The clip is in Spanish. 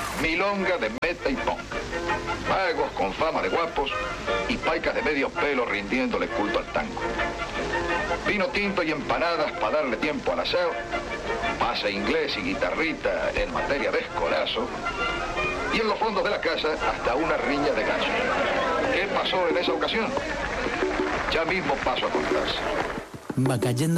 milonga de meta y punk, magos con fama de guapos y paicas de medio pelo rindiéndole culto al tango. Vino tinto y empanadas para darle tiempo al asado, pase inglés y guitarrita en materia de escolazo, y en los fondos de la casa hasta una riña de gallos. ¿Qué pasó en esa ocasión? Ya mismo paso a contarse. Va cayendo